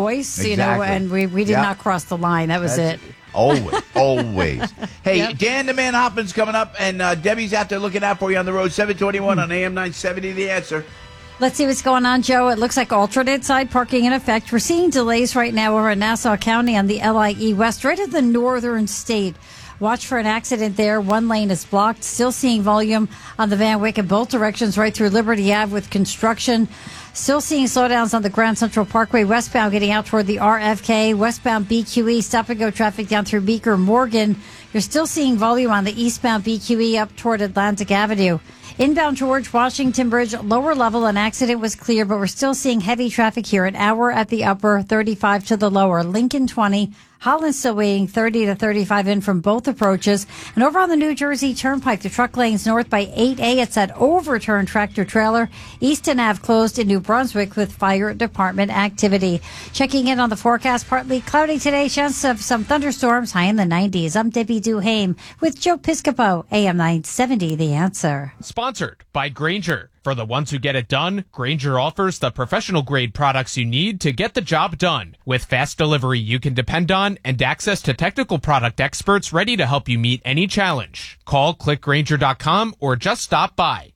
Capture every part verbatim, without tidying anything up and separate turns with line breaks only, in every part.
choice,
Exactly.
you know, and we, we did
Yeah.
not cross the line. That was
That's
it.
Always, always. Hey,
Yep.
Dan the Man Hoppin's coming up, and uh, Debbie's out there looking out for you on the road. seven twenty-one on A M nine seventy, The Answer.
Let's see what's going on, Joe. It looks like alternate side parking in effect. We're seeing delays right now over in Nassau County on the L I E West, right at the northern state. Watch for an accident there. One lane is blocked. Still seeing volume on the Van Wyck in both directions right through Liberty Ave with construction. Still seeing slowdowns on the Grand Central Parkway westbound getting out toward the R F K. Westbound B Q E, stop and go traffic down through Beaker Morgan. You're still seeing volume on the eastbound B Q E up toward Atlantic Avenue. Inbound George Washington Bridge, lower level, an accident was clear, but we're still seeing heavy traffic here. An hour at the upper, thirty-five to the lower. Lincoln twenty. Holland still waiting thirty to thirty-five in from both approaches. And over on the New Jersey Turnpike, the truck lanes north by eight A, it's that overturned tractor trailer. Easton Ave closed in New Brunswick with fire department activity. Checking in on the forecast, partly cloudy today, chance of some thunderstorms, high in the nineties. I'm Debbie Duhame with Joe Piscopo, A M nine seventy, The Answer.
Sponsored by Grainger. For the ones who get it done, Grainger offers the professional-grade products you need to get the job done. With fast delivery you can depend on and access to technical product experts ready to help you meet any challenge. Call click grainger dot com or just stop by.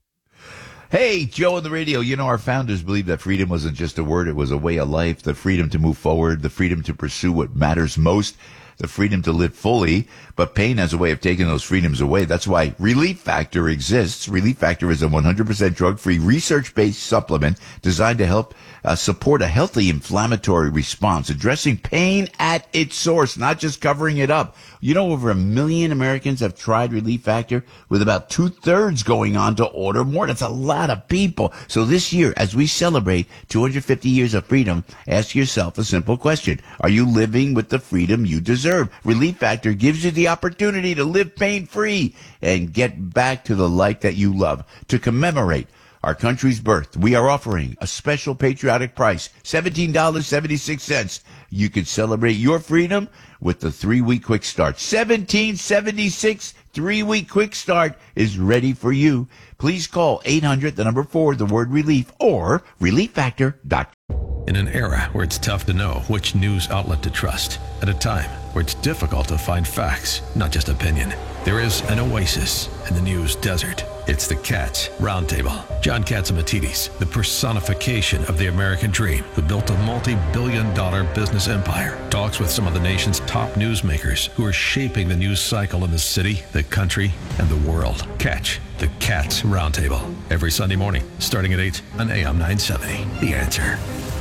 Hey, Joe on the radio. You know, our founders believed that freedom wasn't just a word, it was a way of life. The freedom to move forward, the freedom to pursue what matters most, the freedom to live fully. But pain has a way of taking those freedoms away. That's why Relief Factor exists. Relief Factor is a one hundred percent drug-free, research-based supplement designed to help uh, support a healthy inflammatory response, addressing pain at its source, not just covering it up. You know, over a million Americans have tried Relief Factor, with about two-thirds going on to order more. That's a lot of people. So this year, as we celebrate two hundred fifty years of freedom, ask yourself a simple question. Are you living with the freedom you deserve? Relief Factor gives you the opportunity to live pain-free and get back to the life that you love. To commemorate our country's birth, we are offering a special patriotic price, seventeen dollars and seventy-six cents. You can celebrate your freedom with the three-week quick start. seventeen seventy-six, three-week quick start is ready for you. Please call eight hundred, the number four, the word relief, or relief factor dot com.
In an era where it's tough to know which news outlet to trust, at a time where it's difficult to find facts, not just opinion, there is an oasis in the news desert. It's the Katz Roundtable. John Catsimatidis, the personification of the American dream, who built a multi-billion dollar business empire, talks with some of the nation's top newsmakers who are shaping the news cycle in the city, the country, and the world. Catch the Katz Roundtable every Sunday morning, starting at eight on A M nine seventy. The Answer.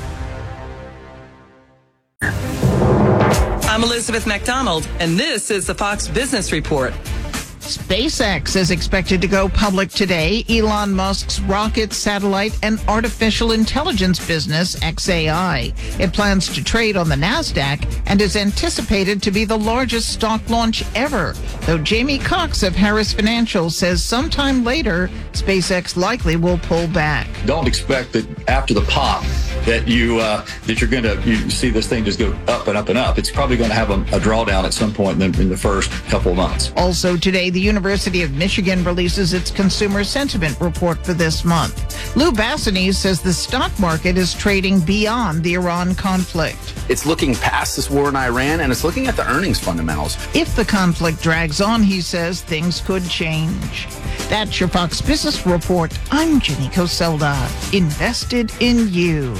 I'm Elizabeth MacDonald, and this is the Fox Business Report.
SpaceX is expected to go public today. Elon Musk's rocket, satellite, and artificial intelligence business, X A I. It plans to trade on the NASDAQ and is anticipated to be the largest stock launch ever, though Jamie Cox of Harris Financial says sometime later, SpaceX likely will pull back.
Don't expect that after the pop that you uh, that you're going to you see this thing just go up and up and up. It's probably going to have a, a drawdown at some point in the, in the first couple of months.
Also today, the University of Michigan releases its consumer sentiment report for this month. Lou Bassinis says the stock market is trading beyond the Iran conflict.
It's looking past this war in Iran, and it's looking at the earnings fundamentals.
If the conflict drags on, he says, things could change. That's your Fox Business Report. I'm Jenny Coselda. Invested in you.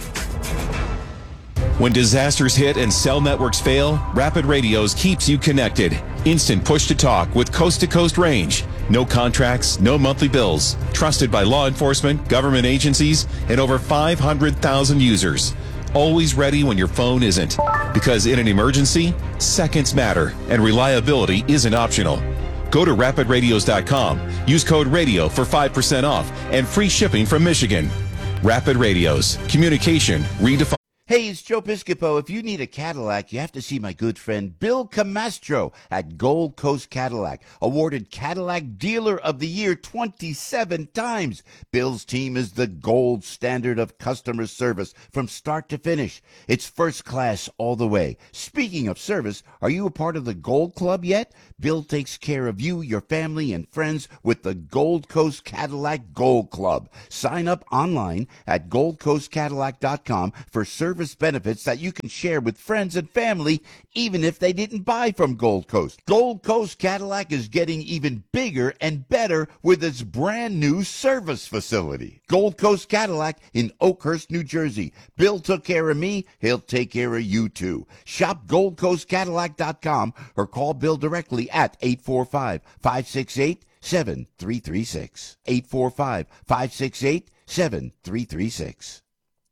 When disasters hit and cell networks fail, Rapid Radios keeps you connected. Instant push-to-talk with coast-to-coast range. No contracts, no monthly bills. Trusted by law enforcement, government agencies, and over five hundred thousand users. Always ready when your phone isn't. Because in an emergency, seconds matter, and reliability isn't optional. Go to rapid radios dot com. Use code RADIO for five percent off and free shipping from Michigan. Rapid Radios. Communication redefined.
Hey, it's Joe Piscopo. If you need a Cadillac, you have to see my good friend Bill Camastro at Gold Coast Cadillac, awarded Cadillac Dealer of the Year twenty-seven times. Bill's team is the gold standard of customer service from start to finish. It's first class all the way. Speaking of service, are you a part of the Gold Club yet? Bill takes care of you, your family, and friends with the Gold Coast Cadillac Gold Club. Sign up online at gold coast cadillac dot com for service service benefits that you can share with friends and family, even if they didn't buy from Gold Coast. Gold Coast Cadillac is getting even bigger and better with its brand new service facility. Gold Coast Cadillac in Oakhurst, New Jersey. Bill took care of me. He'll take care of you, too. Shop gold coast cadillac dot com or call Bill directly at eight four five, five six eight, seven three three six. eight four five, five six eight, seven three three six.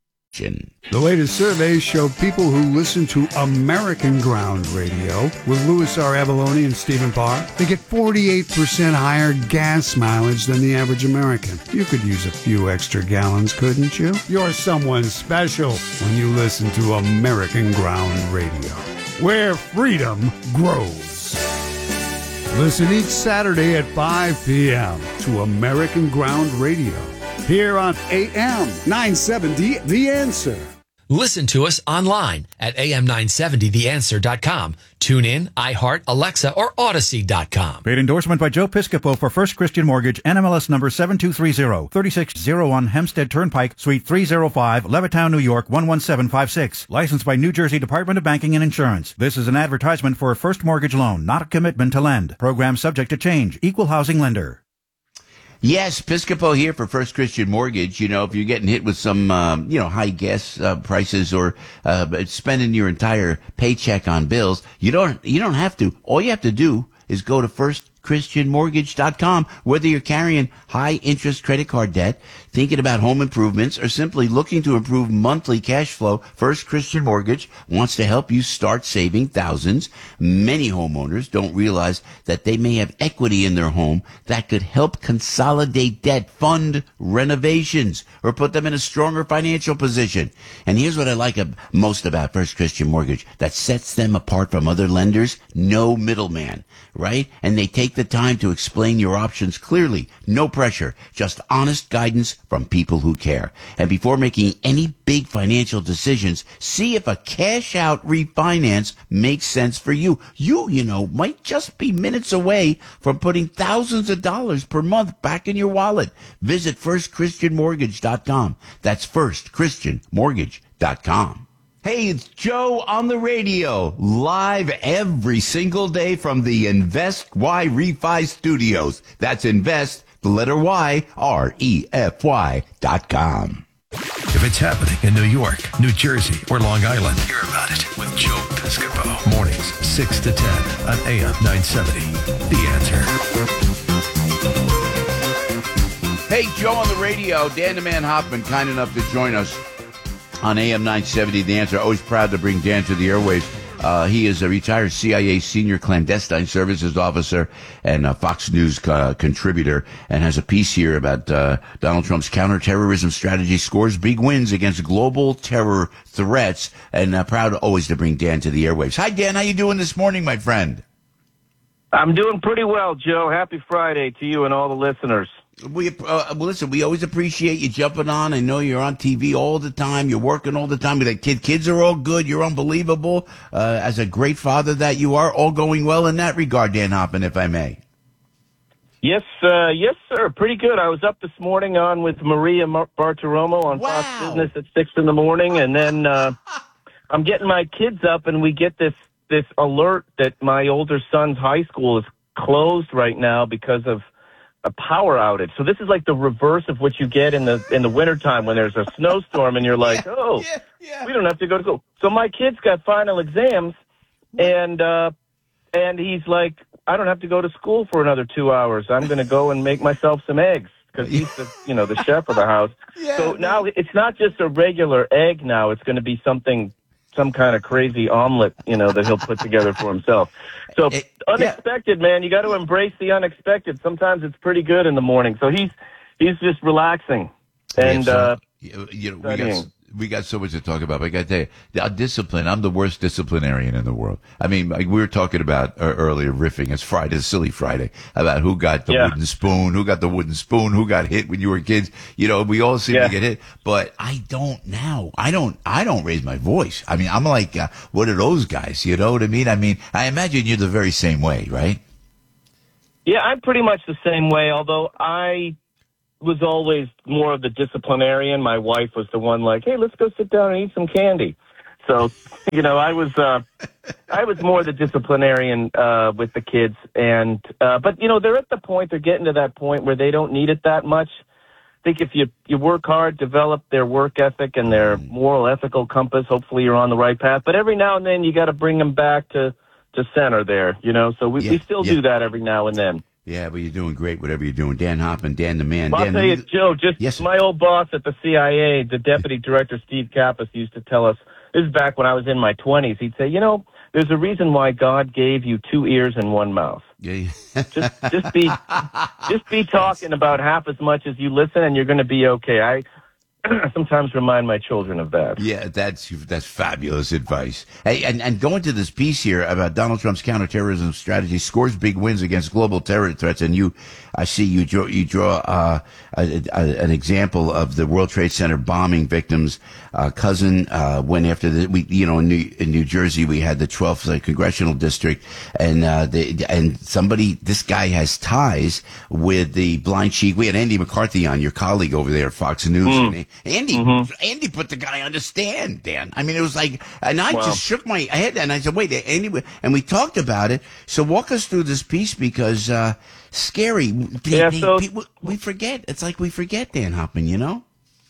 The latest surveys show people who listen to American Ground Radio with Louis R. Avalone and Stephen Parr, they get forty-eight percent higher gas mileage than the average American. You could use a few extra gallons, couldn't you? You're someone special when you listen to American Ground Radio, where freedom grows. Listen each Saturday at five p.m. to American Ground Radio, here on A M nine seventy The Answer.
Listen to us online at A M nine seventy the answer dot com. Tune in, iHeart, Alexa, or Odyssey dot com.
Paid endorsement by Joe Piscopo for First Christian Mortgage, N M L S number seven two three zero, thirty-six oh one Hempstead Turnpike, Suite three oh five, Levittown, New York, one one seven five six. Licensed by New Jersey Department of Banking and Insurance. This is an advertisement for a first mortgage loan, not a commitment to lend. Program subject to change. Equal housing lender.
Yes, Piscopo here for First Christian Mortgage. You know, if you're getting hit with some, um, you know, high gas uh, prices or uh, spending your entire paycheck on bills, you don't, you don't have to. All you have to do is go to first christian mortgage dot com. Whether you're carrying high interest credit card debt, thinking about home improvements, or simply looking to improve monthly cash flow, First Christian Mortgage wants to help you start saving thousands. Many homeowners don't realize that they may have equity in their home that could help consolidate debt, fund renovations, or put them in a stronger financial position. And here's what I like most about First Christian Mortgage that sets them apart from other lenders: no middleman, right? And they take the time to explain your options clearly. No pressure, just honest guidance from people who care. And before making any big financial decisions, see if a cash out refinance makes sense for you. You, you know, might just be minutes away from putting thousands of dollars per month back in your wallet. Visit first christian mortgage dot com. That's first christian mortgage dot com. Hey, it's Joe on the radio, live every single day from the Invest Y Refi Studios. That's Invest, the letter Y, R E F Y dot com.
If it's happening in New York, New Jersey, or Long Island, hear about it with Joe Piscopo. Mornings, six to ten on A M nine seventy. The Answer.
Hey, Joe on the radio. Dan the Man Hoffman, kind enough to join us on A M nine seventy, The Answer. Always proud to bring Dan to the airwaves. Uh, he is a retired C I A senior clandestine services officer and a Fox News uh, contributor, and has a piece here about uh, Donald Trump's counterterrorism strategy scores big wins against global terror threats. And uh, proud always to bring Dan to the airwaves. Hi, Dan. How you doing this morning, my friend?
I'm doing pretty well, Joe. Happy Friday to you and all the listeners.
We uh, well, listen. We always appreciate you jumping on. I know you're on T V all the time. You're working all the time. The kid, kids are all good. You're unbelievable. Uh, as a great father that you are, all going well in that regard, Dan Hoffman, if I may.
Yes, uh, yes, sir. Pretty good. I was up this morning on with Maria Mar- Bartiromo on
wow.
Fox Business at six in the morning, and then uh, I'm getting my kids up, and we get this this alert that my older son's high school is closed right now because of a power outage. So this is like the reverse of what you get in the in the wintertime when there's a snowstorm and you're like, yeah, oh, yeah, yeah. we don't have to go to school. So my kid's got final exams, and uh, and he's like, I don't have to go to school for another two hours. I'm going to go and make myself some eggs because he's the you know the chef of the house. Yeah, so man. Now it's not just a regular egg. Now it's going to be something. Some kind of crazy omelet, you know, that he'll put together for himself. So it, unexpected, yeah. man. You got to embrace the unexpected. Sometimes it's pretty good in the morning. So he's he's just relaxing and
so,
uh,
you, you know, we got we got so much to talk about. But I got to tell you, our discipline. I'm the worst disciplinarian in the world. I mean, like we were talking about uh, earlier, riffing. It's Friday, it's Silly Friday, about who got the yeah. wooden spoon, who got the wooden spoon, who got hit when you were kids. You know, we all seem yeah. to get hit, but I don't now. I don't. I don't raise my voice. I mean, I'm like, uh, what are those guys? You know what I mean? I mean, I imagine you're the very same way, right?
Yeah, I'm pretty much the same way. Although I. was always more of the disciplinarian. My wife was the one like, hey, let's go sit down and eat some candy. So, you know, I was uh, I was more the disciplinarian uh, with the kids. And uh, but, you know, they're at the point, they're getting to that point where they don't need it that much. I think if you, you work hard, develop their work ethic and their moral, ethical compass, hopefully you're on the right path. But every now and then you got to bring them back to, to center there, you know. So we,
yeah,
we still
yeah.
do that every now and then.
Yeah, but you're doing great, whatever you're doing. Dan Hoffman, Dan the man.
Well,
Dan,
I'll tell you, Joe, just
yes,
my old boss at the C I A, the deputy director, Steve Kappas, used to tell us, this is back when I was in my twenties, he'd say, you know, there's a reason why God gave you two ears and one mouth.
Yeah.
just, just be, just be talking about half as much as you listen, and you're going to be okay. I sometimes remind my children of that.
Yeah, that's that's fabulous advice. Hey, and, and going to this piece here about Donald Trump's counterterrorism strategy, scores big wins against global terror threats, and you, I see you draw you draw uh, a, a, an example of the World Trade Center bombing victims. Uh, cousin uh, went after the we you know in New, in New Jersey we had the twelfth uh, congressional district, and uh, the and somebody this guy has ties with the Blind Sheik. We had Andy McCarthy on, your colleague over there at Fox News.
Mm.
And Andy,
mm-hmm.
Andy put the guy on the stand, Dan. I mean, it was like, and I
wow.
just shook my head and I said, wait, Andy, and we talked about it. So walk us through this piece because, uh, scary. They,
yeah,
they,
so,
people, we forget. It's like we forget Dan Hoffman, you know?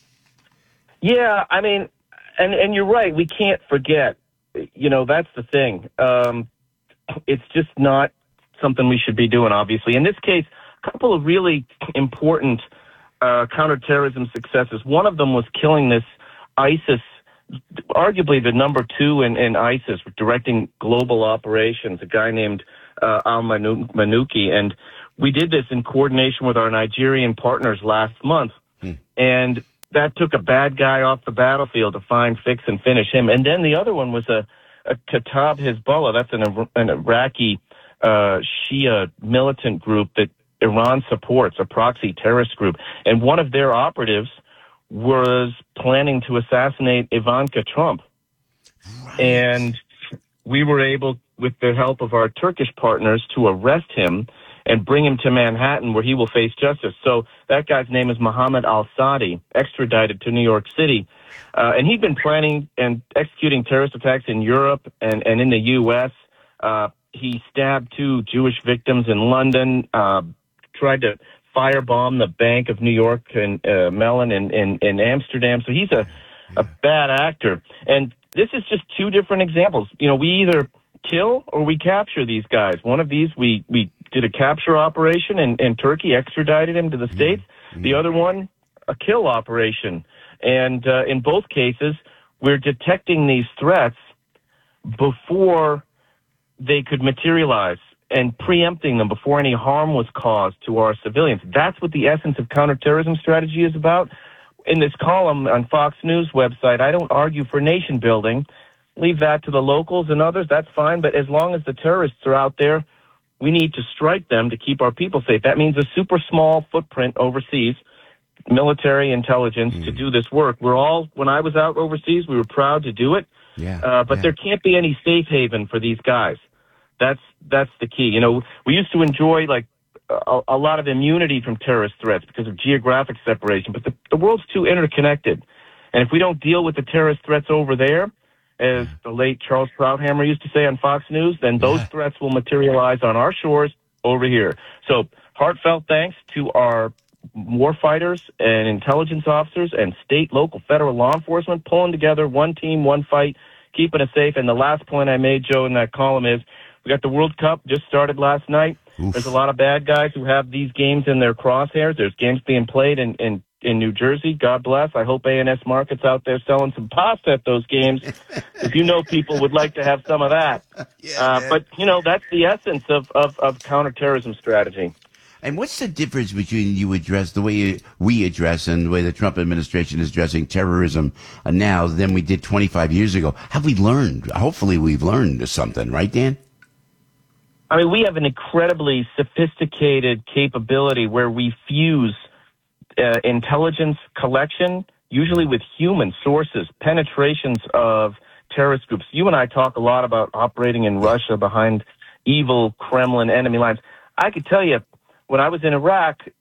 Yeah, I mean, and, and you're right. We can't forget. You know, that's the thing. Um, it's just not something we should be doing, obviously. In this case, a couple of really important Uh, counterterrorism successes. One of them was killing this ISIS, arguably the number two in, in ISIS, directing global operations, a guy named uh, al-Manuki. And we did this in coordination with our Nigerian partners last month. Hmm. And that took a bad guy off the battlefield to find, fix, and finish him. And then the other one was a, a Kataib Hezbollah. That's an, an Iraqi uh, Shia militant group that Iran supports, a proxy terrorist group. And one of their operatives was planning to assassinate Ivanka Trump. Right. And we were able, with the help of our Turkish partners, to arrest him and bring him to Manhattan where he will face justice. So that guy's name is Mohammed al-Sadi, extradited to New York City. Uh, and he'd been planning and executing terrorist attacks in Europe and, and in the U S. Uh, he stabbed two Jewish victims in London, uh, tried to firebomb the Bank of New York and uh, Mellon in, in, in Amsterdam. So he's a, a bad actor. And this is just two different examples. You know, we either kill or we capture these guys. One of these, we, we did a capture operation in, in Turkey, extradited him to the States. Mm-hmm. The other one, a kill operation. And uh, in both cases, we're detecting these threats before they could materialize, and preempting them before any harm was caused to our civilians. That's what the essence of counterterrorism strategy is about. In this column on Fox News website, I don't argue for nation building. Leave that to the locals and others. That's fine. But as long as the terrorists are out there, we need to strike them to keep our people safe. That means a super small footprint overseas, military intelligence mm. to do this work. We're all, when I was out overseas, we were proud to do it.
Yeah,
uh, but
yeah.
there can't be any safe haven for these guys. That's that's the key. You know, we used to enjoy like a, a lot of immunity from terrorist threats because of geographic separation, but the, the world's too interconnected. And if we don't deal with the terrorist threats over there, as the late Charles Krauthammer used to say on Fox News, then those yeah. threats will materialize on our shores over here. So heartfelt thanks to our warfighters and intelligence officers and state, local, federal law enforcement pulling together, one team, one fight, keeping us safe. And the last point I made, Joe, in that column is, we got the World Cup just started last night. Oof. There's a lot of bad guys who have these games in their crosshairs. There's games being played in, in, in New Jersey. God bless. I hope A and S Market's out there selling some pasta at those games. If you know people would like to have some of that. Yeah, uh, but, you know, that's the essence of, of, of counterterrorism strategy.
And what's the difference between you address the way you, we address and the way the Trump administration is addressing terrorism now than we did twenty-five years ago? Have we learned? Hopefully we've learned something, right, Dan?
I mean, we have an incredibly sophisticated capability where we fuse uh, intelligence collection, usually with human sources, penetrations of terrorist groups. You and I talk a lot about operating in Russia behind evil Kremlin enemy lines. I could tell you, when I was in Iraq,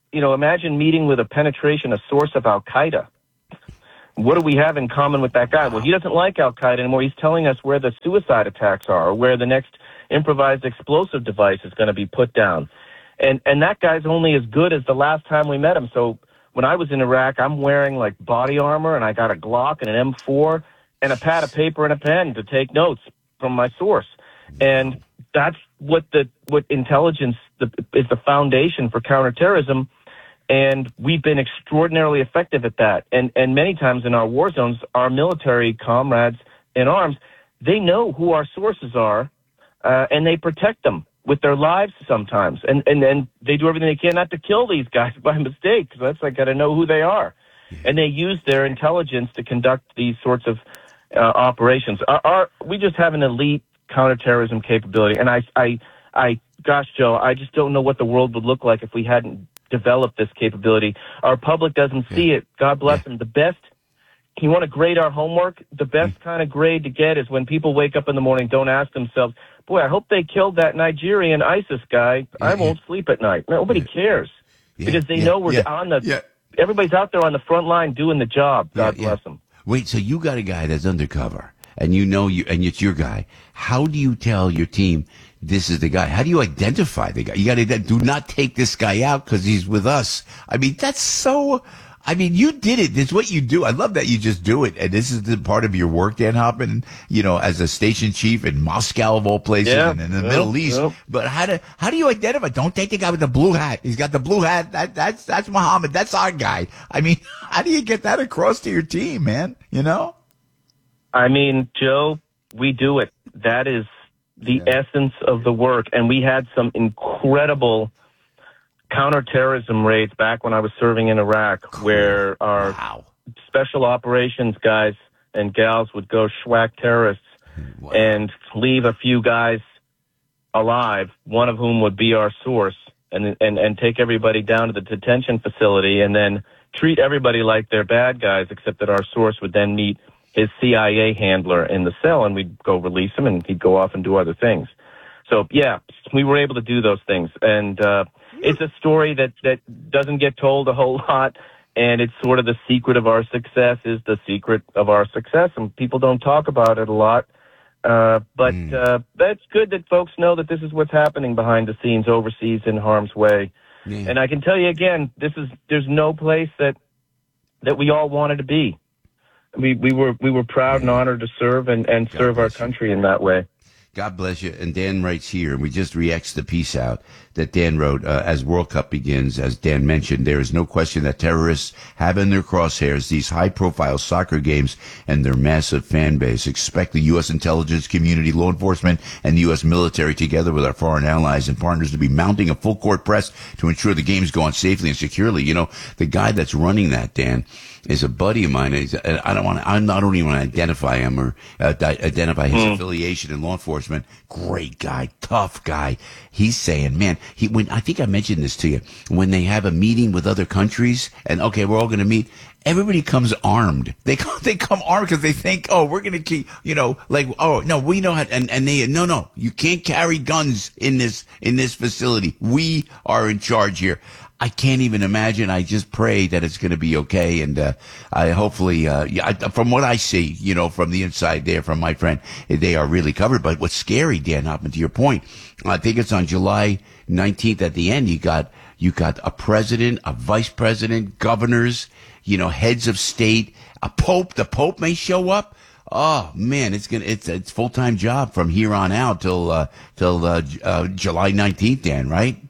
you know, imagine meeting with a penetration, a source of Al-Qaeda. What do we have in common with that guy? Well, he doesn't like Al-Qaeda anymore. He's telling us where the suicide attacks are, or where the next improvised explosive device is going to be put down. And and that guy's only as good as the last time we met him. So when I was in Iraq, I'm wearing like body armor, and I got a Glock and an M four and a pad of paper and a pen to take notes from my source. And that's what the what intelligence the, is the foundation for counterterrorism. And we've been extraordinarily effective at that. And and many times in our war zones, our military comrades in arms, they know who our sources are, uh, and they protect them with their lives sometimes. And, and and they do everything they can not to kill these guys by mistake, because that's like got to know who they are. And they use their intelligence to conduct these sorts of uh, operations. Our, our we just have an elite counterterrorism capability. And I I I gosh, Joe, I just don't know what the world would look like if we hadn't develop this capability. Our public doesn't yeah. see it. God bless yeah. them. The best, you want to grade our homework? The best mm. kind of grade to get is when people wake up in the morning, don't ask themselves, boy, I hope they killed that Nigerian ISIS guy. Yeah, I won't yeah. sleep at night. Nobody yeah. cares yeah. because they yeah. know we're yeah. on the, yeah. everybody's out there on the front line doing the job. God yeah. bless them.
Wait, so you got a guy that's undercover and you know you, and it's your guy. How do you tell your team this is the guy? How do you identify the guy? You got to do not take this guy out because he's with us. I mean, that's so. I mean, you did it. It's what you do. I love that you just do it, and this is the part of your work, Dan Hoffman. You know, as a station chief in Moscow of all places,
yeah,
and in the
yeah,
Middle East.
yeah.
But how do how do you identify? Don't take the guy with the blue hat. He's got the blue hat. That that's that's Muhammad. That's our guy. I mean, how do you get that across to your team, man? You know.
I mean, Joe, we do it. That is the yeah. essence of the work. And we had some incredible counterterrorism raids back when I was serving in Iraq, cool. where our wow. special operations guys and gals would go schwack terrorists wow. and leave a few guys alive, one of whom would be our source, and, and, and take everybody down to the detention facility and then treat everybody like they're bad guys, except that our source would then meet his C I A handler in the cell, and we'd go release him, and he'd go off and do other things. So, yeah, we were able to do those things. And uh, it's a story that, that doesn't get told a whole lot, and it's sort of the secret of our success is the secret of our success, and people don't talk about it a lot. Uh, but mm. uh, that's good that folks know that this is what's happening behind the scenes overseas in harm's way. Yeah. And I can tell you again, this is there's no place that that we all wanted to be. We we were we were proud and honored to serve and, and serve our country in that way.
God bless you. And Dan writes here, and we just re-X'd the piece out that Dan wrote, uh, as World Cup begins, as Dan mentioned, there is no question that terrorists have in their crosshairs these high-profile soccer games and their massive fan base. Expect the U S intelligence community, law enforcement, and the U S military, together with our foreign allies and partners, to be mounting a full-court press to ensure the games go on safely and securely. You know, the guy that's running that, Dan, is a buddy of mine. He's, I don't want to, I'm not, I don't even want to identify him or uh, identify his mm. affiliation in law enforcement. Great guy, tough guy. He's saying, man, he, when, I think I mentioned this to you, when they have a meeting with other countries and, okay, we're all going to meet, everybody comes armed. They come, they come armed because they think, oh, we're going to keep, you know, like, oh, no, we know how, and, and they, no, no, you can't carry guns in this, in this facility. We are in charge here. I can't even imagine. I just pray that it's going to be okay. And, uh, I hopefully, uh, yeah, I, from what I see, you know, from the inside there, from my friend, they are really covered. But what's scary, Dan Hoffman, to your point, I think it's on July nineteenth at the end, you got, you got a president, a vice president, governors, you know, heads of state, a pope. The pope may show up. Oh man, it's gonna, it's, it's full-time job from here on out till, uh, till, uh, uh July nineteenth, Dan, right?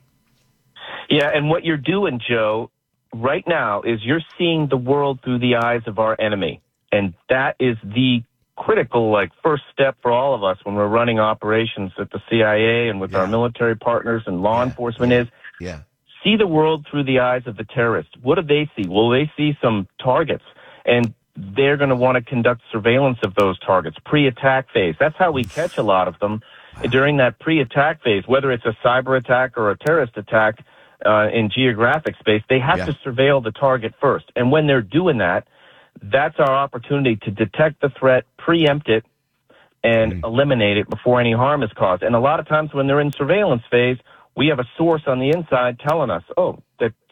Yeah, and what you're doing, Joe, right now is you're seeing the world through the eyes of our enemy. And that is the critical, like, first step for all of us when we're running operations at the C I A and with yeah. our military partners and law
yeah.
enforcement
yeah.
is
yeah.
see the world through the eyes of the terrorist. What do they see? Well, they see some targets, and they're going to want to conduct surveillance of those targets, pre-attack phase. That's how we catch a lot of them during that pre-attack phase, whether it's a cyber attack or a terrorist attack. Uh, in geographic space, they have
yeah.
to surveil the target first. And when they're doing that, that's our opportunity to detect the threat, preempt it, and mm. eliminate it before any harm is caused. And a lot of times when they're in surveillance phase, we have a source on the inside telling us, oh, that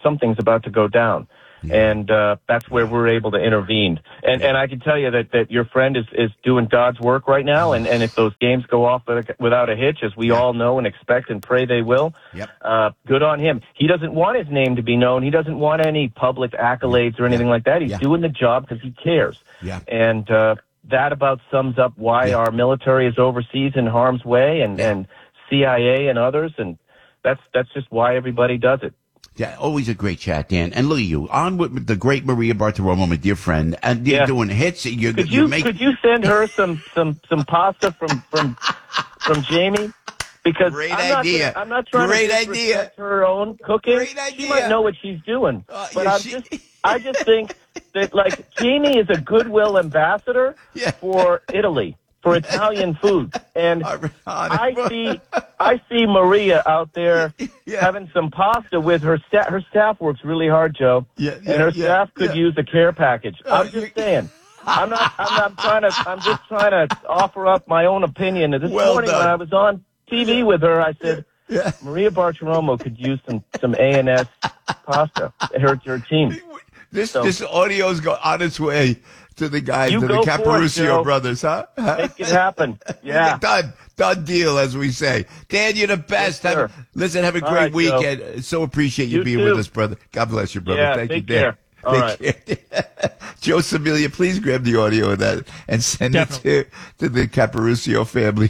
something's about to go down. And uh, that's where we're able to intervene. And and I can tell you that, that your friend is, is doing God's work right now. And, and if those games go off without a hitch, as we all know and expect and pray they will,
yep.
uh, good on him. He doesn't want his name to be known. He doesn't want any public accolades or anything like that. He's
Yeah.
doing the job because he cares.
Yeah.
And uh, that about sums up why
Yeah.
our military is overseas in harm's way, and,
Yeah.
and C I A and others. And that's that's just why everybody does it.
Yeah, always a great chat, Dan. And look at you, on with the great Maria Bartiromo, my dear friend, and you're
Yeah.
doing hits. You're,
Could
you're
you
making.
could you send her some some some pasta from from from Jamie? Because
Great
I'm not
idea.
gonna- I'm not trying
Great
to
idea.
disrespect her own cooking.
Great idea.
She might know what she's doing,
Uh,
but
yeah,
I'm
she-
just I just think that like Jamie is a goodwill ambassador
Yeah.
for Italy, for Italian food, and I see I see Maria out there
Yeah.
having some pasta with her staff. Her staff works really hard, Joe,
Yeah, yeah,
and her
yeah,
staff could
yeah.
use a care package.
Uh,
I'm just saying. I'm not. I'm not trying to. I'm just trying to offer up my own opinion. And this
Well
morning
done.
when I was on T V with her, I said
Yeah.
Maria Bartiromo could use some some A and S pasta. Her her team.
This
So-
this audio's go on its way to the guys,
You
to the
go for it,
Caporuscio
Joe.
brothers, huh? Huh?
Make it happen. Yeah.
Done. Done deal, as we say. Dan, you're the best.
Yes,
Have-
sir.
listen, have a
All
great
right, Joe.
weekend. So appreciate you,
You
being
too.
with us, brother. God bless you, brother.
Yeah,
Thank
take
you, Dan.
care. All
Take care. Joe Samilia, please grab the audio of that and send
Definitely.
it to, to the Caporuscio family.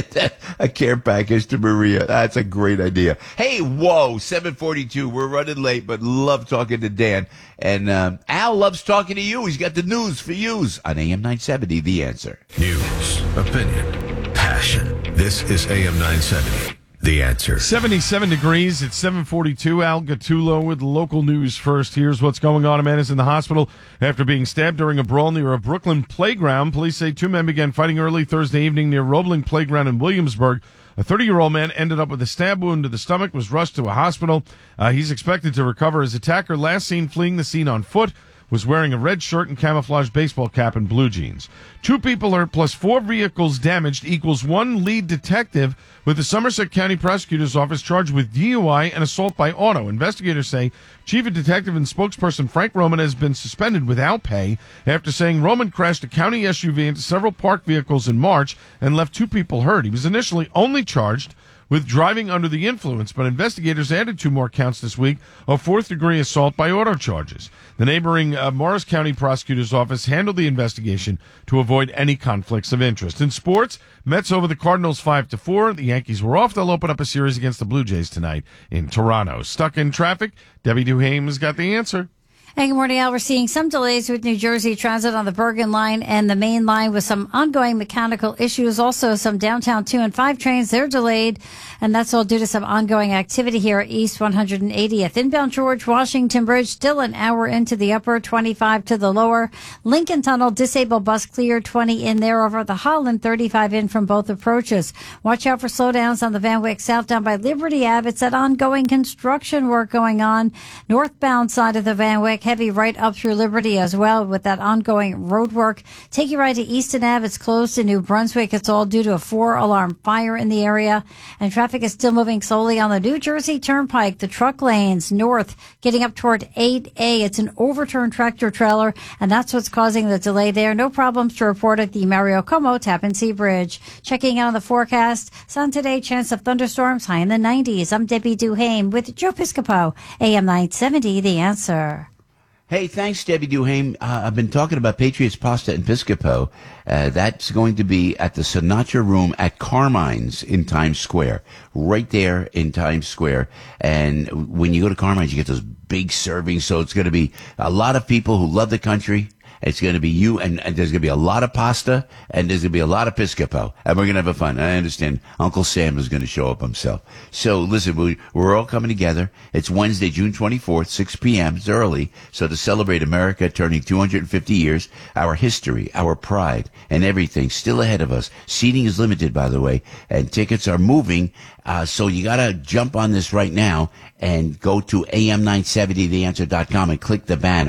A care package to Maria. That's a great idea. Hey, whoa, seven forty-two. We're running late, but love talking to Dan. And um, Al loves talking to you. He's got the news for yous on A M nine seventy, The Answer.
News, opinion, passion. This is A M nine seventy, The Answer.
seventy-seven degrees at seven forty-two. Al Gattulo with local news first. Here's what's going on. A man is in the hospital after being stabbed during a brawl near a Brooklyn playground. Police say two men began fighting early Thursday evening near Roebling Playground in Williamsburg. A thirty-year-old man ended up with a stab wound to the stomach, was rushed to a hospital. Uh, he's expected to recover. His attacker, last seen fleeing the scene on foot, was wearing a red shirt and camouflage baseball cap and blue jeans. Two people hurt plus four vehicles damaged equals one lead detective with the Somerset County Prosecutor's Office charged with D U I and assault by auto. Investigators say Chief of Detective and spokesperson Frank Roman has been suspended without pay after saying Roman crashed a county S U V into several parked vehicles in March and left two people hurt. He was initially only charged with driving under the influence, but investigators added two more counts this week of fourth-degree assault by auto charges. The neighboring uh, Morris County Prosecutor's Office handled the investigation to avoid any conflicts of interest. In sports, Mets over the Cardinals five to four. The Yankees were off. They'll open up a series against the Blue Jays tonight in Toronto. Stuck in traffic? Debbie Duhame's got the answer.
Hey, good morning, Al. We're seeing some delays with New Jersey Transit on the Bergen line and the main line with some ongoing mechanical issues. Also, some downtown two and five trains, they're delayed, and that's all due to some ongoing activity here at East one hundred eightieth. Inbound George Washington Bridge, still an hour into the upper, twenty-five to the lower. Lincoln Tunnel, disabled bus clear, twenty in there over the Holland, thirty-five in from both approaches. Watch out for slowdowns on the Van Wyck south down by Liberty Ave. It's that ongoing construction work going on. Northbound side of the Van Wyck, heavy right up through Liberty as well with that ongoing road work. Take you right to Easton Ave. It's closed to New Brunswick. It's all due to a four-alarm fire in the area. And traffic is still moving slowly on the New Jersey Turnpike. The truck lanes north getting up toward eight A. It's an overturned tractor trailer, and that's what's causing the delay there. No problems to report at the Mario Como Tappan Zee Bridge. Checking out on the forecast. Sun today, chance of thunderstorms high in the nineties. I'm Debbie Duhame with Joe Piscopo, A M nine seventy, The Answer.
Hey, thanks, Debbie Duhame. Uh, I've been talking about Patriots Pasta in Piscopo. Uh, that's going to be at the Sinatra Room at Carmine's in Times Square, right there in Times Square. And when you go to Carmine's, you get those big servings. So it's going to be a lot of people who love the country. It's going to be you, and, and there's going to be a lot of pasta, and there's going to be a lot of Piscopo, and we're going to have a fun. I understand Uncle Sam is going to show up himself. So listen, we, we're all coming together. It's Wednesday, June twenty-fourth, six p.m. It's early. So to celebrate America turning two hundred fifty years, our history, our pride, and everything still ahead of us. Seating is limited, by the way, and tickets are moving. Uh, so you got to jump on this right now and go to A M nine seventy the answer dot com and click the banner.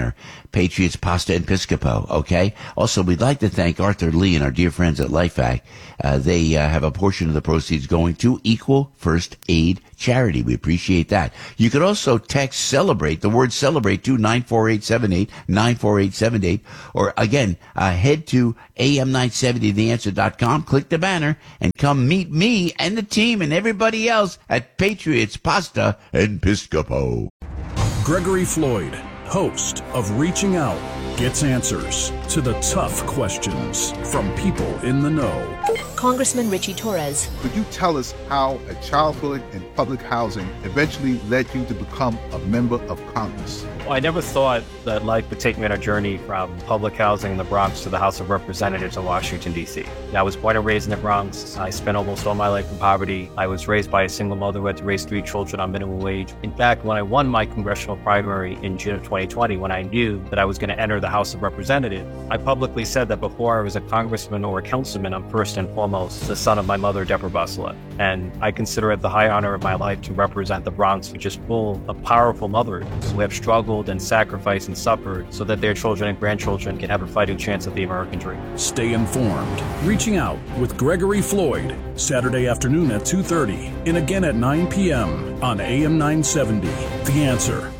Patriots Pasta and Piscopo, okay? Also, we'd like to thank Arthur Lee and our dear friends at LifeVac. Uh, they uh, have a portion of the proceeds going to Equal First Aid Charity. We appreciate that. You could also text CELEBRATE, the word CELEBRATE, to nine four eight seven eight, nine four eight seven eight. Or again, uh, head to A M nine seventy the answer dot com, click the banner, and come meet me and the team and everybody else at Patriots Pasta and Piscopo.
Gregory Floyd, host of Reaching Out, gets answers to the tough questions from people in the know.
Congressman Richie Torres.
Could you tell us how a childhood in public housing eventually led you to become a member of Congress?
Well, I never thought that life would take me on a journey from public housing in the Bronx to the House of Representatives in Washington, D C. I was born and raised in the Bronx. I spent almost all my life in poverty. I was raised by a single mother who had to raise three children on minimum wage. In fact, when I won my congressional primary in June of twenty twenty, when I knew that I was going to enter the House of Representatives, I publicly said that before I was a congressman or a councilman, I'm first and foremost the son of my mother, Deborah Busselette. And I consider it the high honor of my life to represent the Bronx, which is full of powerful mothers who have struggled and sacrificed and suffered so that their children and grandchildren can have a fighting chance at the American dream.
Stay informed. Reaching Out with Gregory Floyd, Saturday afternoon at two thirty and again at nine p.m. on A M nine seventy. The Answer.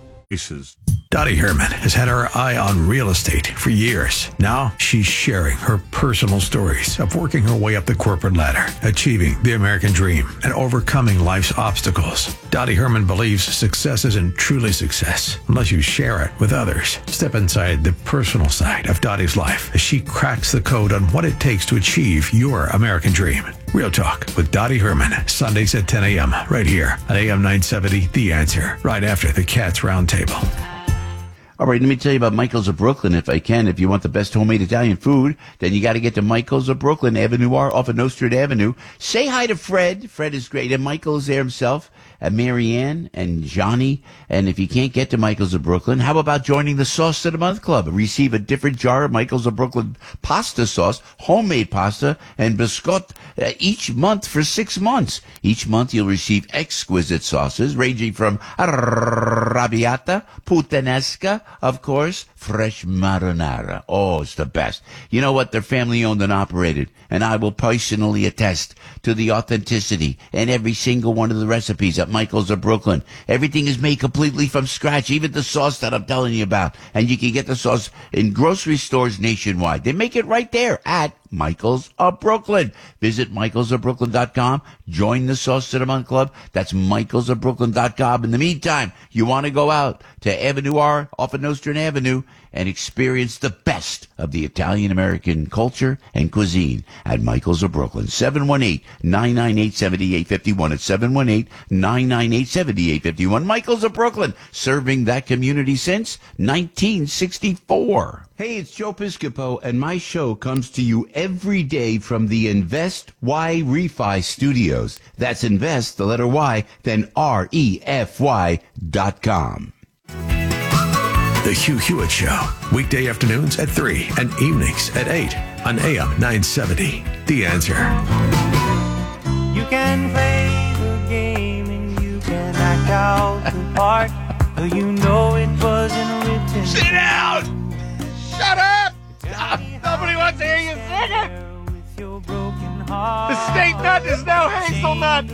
Dottie Herman has had her eye on real estate for years. Now she's sharing her personal stories of working her way up the corporate ladder, achieving the American dream, and overcoming life's obstacles. Dottie Herman believes success isn't truly success unless you share it with others. Step inside the personal side of Dottie's life as she cracks the code on what it takes to achieve your American dream. Real Talk with Dottie Herman, Sundays at ten a.m. right here on A M nine seventy, The Answer, right after the Cats Roundtable.
All right, let me tell you about Michael's of Brooklyn, if I can. If you want the best homemade Italian food, then you got to get to Michael's of Brooklyn, Avenue R, off of Nostrand Avenue. Say hi to Fred. Fred is great. And Michael is there himself, and Marianne and Johnny. And if you can't get to Michael's of Brooklyn, how about joining the Sauce of the Month Club? Receive a different jar of Michael's of Brooklyn pasta sauce, homemade pasta, and biscotti uh, each month for six months. Each month you'll receive exquisite sauces ranging from arrabbiata, puttanesca, of course, fresh marinara. Oh, it's the best. You know what? They're family owned and operated, and I will personally attest to the authenticity in every single one of the recipes at Michael's of Brooklyn. Everything is made completely from scratch, even the sauce that I'm telling you about. And you can get the sauce in grocery stores nationwide. They make it right there at Michael's of Brooklyn. Visit michaels of brooklyn dot com. Join the Sauce of the Month Club. That's michaels of brooklyn dot com. In the meantime, you want to go out to Avenue R off of Nostrand Avenue and experience the best of the Italian-American culture and cuisine at Michael's of Brooklyn. seven one eight, nine nine eight, seven eight five one. It's seven one eight, nine nine eight, seven eight five one. Michael's of Brooklyn, serving that community since nineteen sixty-four. Hey, it's Joe Piscopo, and my show comes to you every day from the Invest Y Refi Studios. That's Invest, the letter Y, then R E F Y dot com.
The Hugh Hewitt Show, weekday afternoons at three and evenings at eight on A M nine seventy. The Answer.
You can play the game and you can act out the part, though you know it wasn't written.
Sit down! Shut up! Stop. Nobody wants to hear you sing it! The state nut is now hazelnut!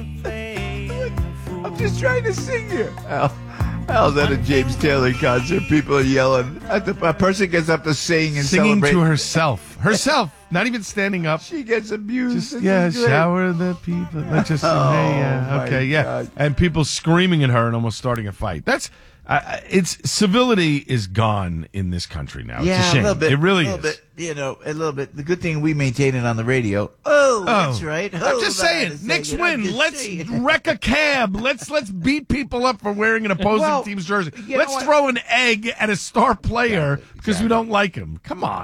I'm just trying to sing here. Al, Al's at a James Taylor concert. People are yelling. A person gets up to sing and
Singing
celebrate.
to herself. Herself. Not even standing up.
She gets abused.
Just,
This
yeah,
is great.
shower the people. Like just,
Oh,
hey, yeah,
my
okay, yeah.
God.
And people screaming at her and almost starting a fight. That's, uh, it's, civility is gone in this country now.
Yeah,
it's a shame.
a little bit.
It really
a
is.
little bit, you know, a little bit. The good thing we maintain it on the radio. Oh, that's right.
I'm just
Hold on
saying,
a
Knicks
second. I'm
win.
just
Let's
saying.
wreck a cab. Let's let's beat people up for wearing an opposing
Well,
team's jersey.
you know
Let's
what?
throw an egg at a star player because we don't like him. Come on.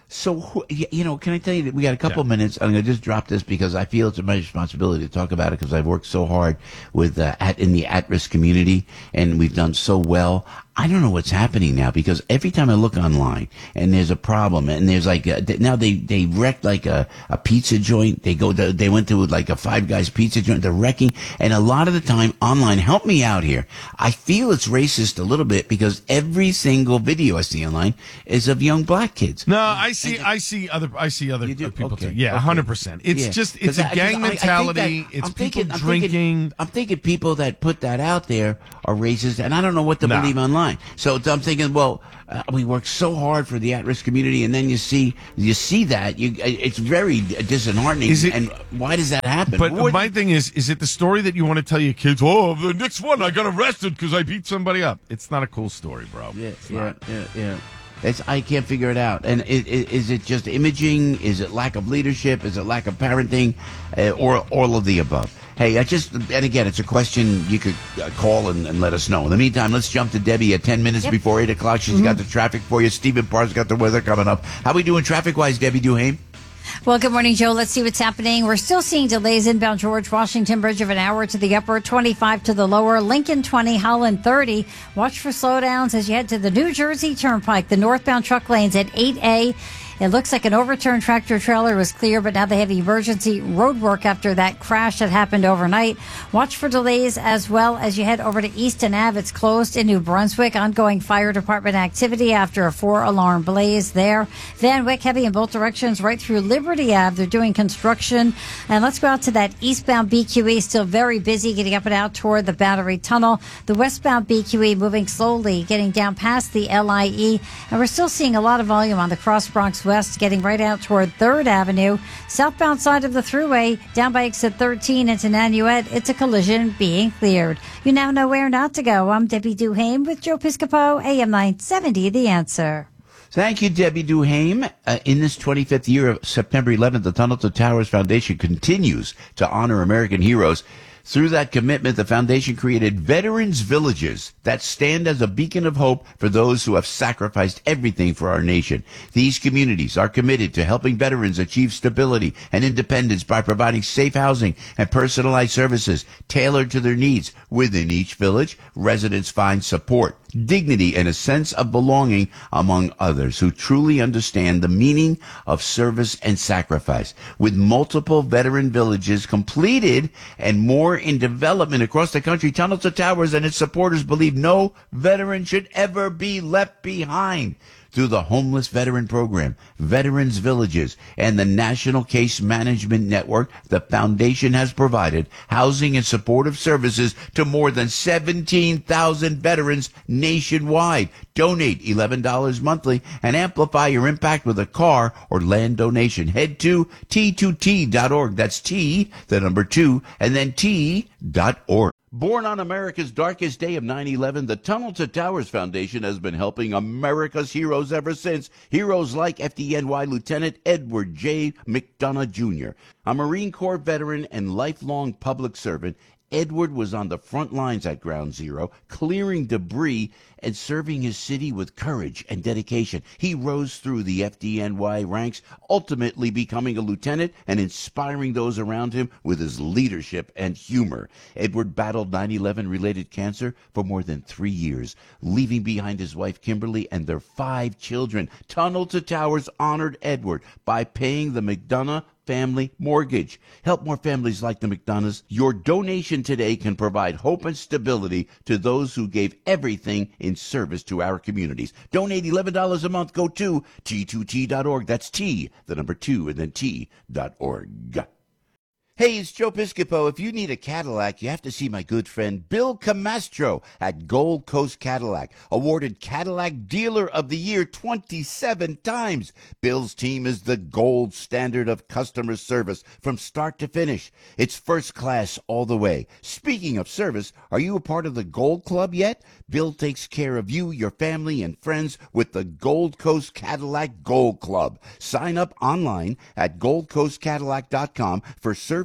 So, who- y- you know, can I tell you that we got a couple
Yeah.
minutes? I'm going to just drop this because I feel it's my responsibility to talk about it because I've worked so hard with uh, at in the at-risk community and we've done so well. I don't know what's happening now because every time I look online and there's a problem and there's like a, now they they wrecked like a, a pizza joint. They go to, they went to like a Five Guys pizza joint. They're wrecking, and a lot of the time online. Help me out here. I feel it's racist a little bit because every single video I see online is of young black kids.
No, I see. I see other. I see other people
Okay,
too. Yeah,
okay.
hundred percent. It's
Yeah.
just.
'Cause
It's a
I- 'cause
gang
I- I think
mentality.
that-
it's
I'm
people
thinking, I'm
drinking.
Thinking, I'm thinking people that put that out there are racist, and I don't know what to
No.
believe online. So I'm thinking, well, uh, we work so hard for the at-risk community, and then you see you see that you, it's very disheartening.
Is it-
and why does that happen?
But
What-
my thing is, is it the story that you want to tell your kids? Oh, the next one, I got arrested because I beat somebody up. It's not a cool story, bro.
Yeah,
It's
yeah,
not.
yeah, yeah. It's, I can't figure it out. And is, is it just imaging? Is it lack of leadership? Is it lack of parenting? Uh, or all of the above? Hey, I just, and again, it's a question you could uh, call and, and let us know. In the meantime, let's jump to Debbie at ten minutes
Yep.
before eight o'clock. She's
Mm-hmm.
got the traffic for you. Stephen Parr's got the weather coming up. How we doing traffic-wise, Debbie Duhame?
Well, good morning, Joe. Let's see what's happening. We're still seeing delays inbound George Washington Bridge of an hour to the upper, twenty-five to the lower, Lincoln twenty, Holland thirty. Watch for slowdowns as you head to the New Jersey Turnpike. The northbound truck lanes at eight A. It looks like an overturned tractor trailer was clear, but now they have emergency road work after that crash that happened overnight. Watch for delays as well as you head over to Easton Ave. It's closed in New Brunswick. Ongoing fire department activity after a four-alarm blaze there. Van Wyck heavy in both directions right through Liberty Ave. They're doing construction. And let's go out to that eastbound B Q E. Still very busy getting up and out toward the Battery Tunnel. The westbound B Q E moving slowly, getting down past the L I E. And we're still seeing a lot of volume on the Cross Bronx West, getting right out toward third Avenue. Southbound side of the thruway, down by exit thirteen into Nanuet, it's a collision being cleared. You now know where not to go. I'm Debbie Duhame with Joe Piscopo, A M nine seventy, The Answer.
Thank you, Debbie Duhame. Uh, in this twenty-fifth year of September eleventh, the Tunnel to Towers Foundation continues to honor American heroes. Through that commitment, the foundation created Veterans Villages that stand as a beacon of hope for those who have sacrificed everything for our nation. These communities are committed to helping veterans achieve stability and independence by providing safe housing and personalized services tailored to their needs. Within each village, residents find support, dignity, and a sense of belonging among others who truly understand the meaning of service and sacrifice. With multiple veteran villages completed and more in development across the country, Tunnel to Towers and its supporters believe no veteran should ever be left behind. Through the Homeless Veteran Program, Veterans Villages, and the National Case Management Network, the foundation has provided housing and supportive services to more than seventeen thousand veterans nationwide. Donate eleven dollars monthly and amplify your impact with a car or land donation. Head to T two T dot org. That's T, the number two, and then T dot org. Born on America's darkest day of nine eleven, the Tunnel to Towers Foundation has been helping America's heroes ever since. Heroes like F D N Y Lieutenant Edward J. McDonough Junior A Marine Corps veteran and lifelong public servant, Edward was on the front lines at Ground Zero, clearing debris and serving his city with courage and dedication. He rose through the F D N Y ranks, ultimately becoming a lieutenant and inspiring those around him with his leadership and humor. Edward battled nine eleven related cancer for more than three years, leaving behind his wife Kimberly and their five children. Tunnel to Towers honored Edward by paying the McDonough family mortgage. Help more families like the McDonoughs. Your donation today can provide hope and stability to those who gave everything in service to our communities. Donate eleven dollars a month. Go to T two T dot org. That's T, the number two, and then T dot org. Hey, it's Joe Piscopo. If you need a Cadillac, you have to see my good friend Bill Camastro at Gold Coast Cadillac, awarded Cadillac Dealer of the Year twenty-seven times. Bill's team is the gold standard of customer service from start to finish. It's first class all the way. Speaking of service, are you a part of the Gold Club yet? Bill takes care of you, your family, and friends with the Gold Coast Cadillac Gold Club. Sign up online at gold coast cadillac dot com for service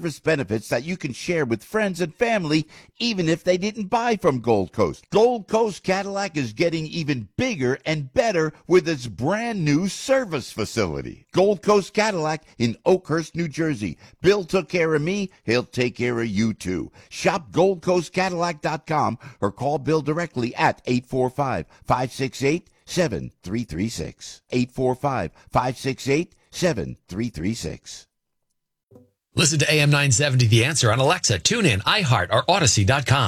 service benefits that you can share with friends and family, even if they didn't buy from Gold Coast. Gold Coast Cadillac is getting even bigger and better with its brand new service facility. Gold Coast Cadillac in Oakhurst, New Jersey. Bill took care of me, he'll take care of you too. Shop gold coast cadillac dot com or call Bill directly at eight four five, five six eight, seven three three six. eight four five, five six eight, seven three three six.
Listen to A M nine seventy The Answer on Alexa, TuneIn, iHeart, or Odyssey dot com.